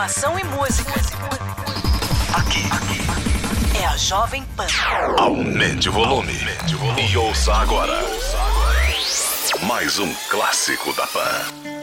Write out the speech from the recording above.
informação e música. Aqui É a Jovem Pan. aumente o volume. E ouça agora mais um clássico da Pan.